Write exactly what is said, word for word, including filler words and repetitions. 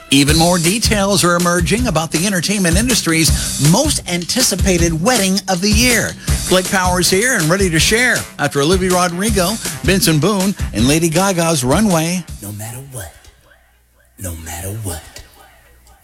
Even more details are emerging about the entertainment industry's most anticipated wedding of the year. Blake Powers here and ready to share after Olivia Rodrigo, Benson Boone, and Lady Gaga's Runway. No matter what, no matter what.